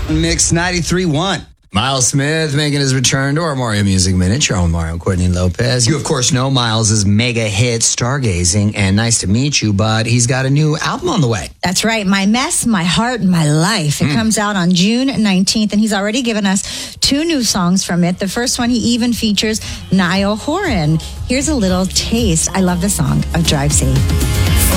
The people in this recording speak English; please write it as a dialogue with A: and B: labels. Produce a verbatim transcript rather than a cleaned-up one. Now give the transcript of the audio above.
A: Mix ninety-three point one.
B: Miles Smith making his return to our Mario Music Minute. Cheryl Mario and Courtney Lopez. You, of course, know Miles' mega hit, Stargazing, and Nice to Meet You, but he's got a new album on the way.
C: That's right. My Mess, My Heart, My Life. It mm. comes out on June nineteenth, and he's already given us two new songs from it. The first one, he even features Niall Horan. Here's a little taste. I love the song of Drive Safe.